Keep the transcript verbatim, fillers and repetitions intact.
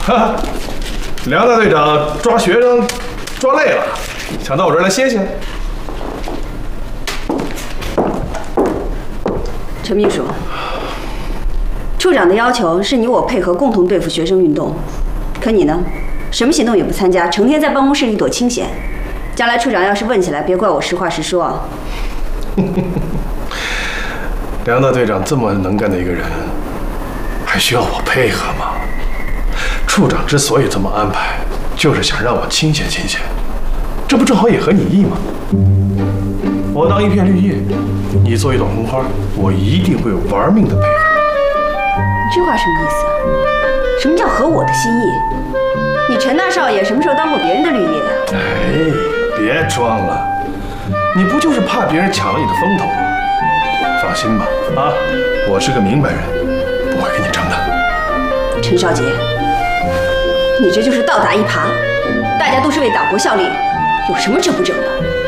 哈，梁大队长抓学生抓累了，想到我这儿来歇歇。 陈秘书，处长的要求是你我配合共同对付学生运动，可你呢，什么行动也不参加，成天在办公室里躲清闲。将来处长要是问起来，别怪我实话实说啊。 梁大队长这么能干的一个人，还需要我配合吗？处长之所以这么安排，就是想让我清闲清闲，这不正好也合你意吗？我当一片绿叶，你做一朵红花，我一定会玩命的配合你。 你这话什么意思啊？什么叫合我的心意？你陈大少爷什么时候当过别人的绿叶啊？ 哎，别装了，你不就是怕别人抢了你的风头吗？放心吧，啊，我是个明白人，不会跟你争的。 陈少杰，你这就是倒打一耙，大家都是为党国效力，有什么争不争的？